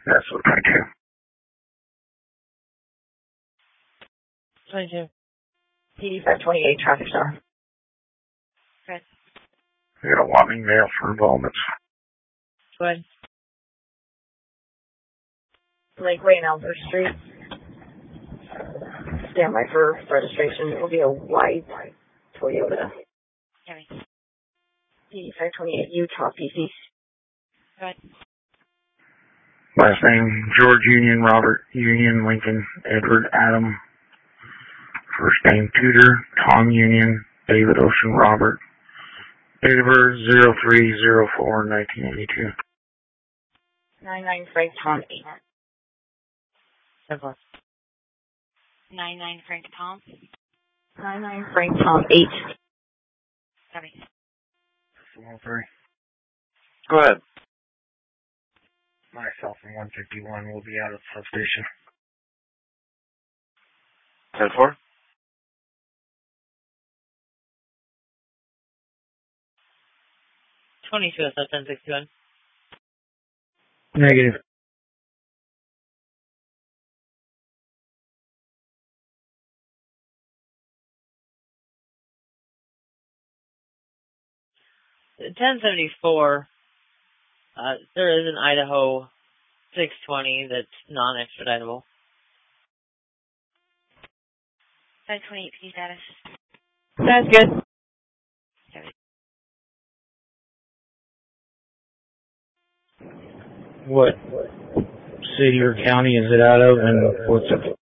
That's what I do. 22. PD 528, traffic stop. Okay. I got a warning mail for involvements. Go ahead. Lakeway and Albert Street. Stand by for registration. It will be a white Toyota. Heavy. PD 528, Utah PC. Go ahead. Last name, George Union, Robert Union, Lincoln, Edward Adam. First name, Tudor, Tom Union, David Ocean, Robert. Date of birth, 03/04/1982. 99 Frank Tom 8. 7-4. 99 Frank Tom. 99 Frank Tom 8. Heavy. 103. Go ahead. Myself and 151 will be out of the substation. 10-4. $22 at 1061. Negative. At 1074, there is an Idaho 620 that's non-extraditable. 528 P status. That's good. What city or county is it out of, and what's it?